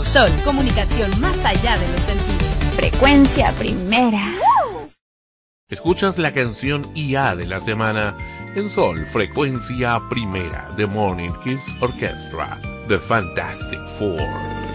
Sol, comunicación más allá de los sentidos. Frecuencia primera. Escuchas la canción IA de la semana en Sol, Frecuencia Primera, The Morning Kids Orchestra, The Fantastic Four.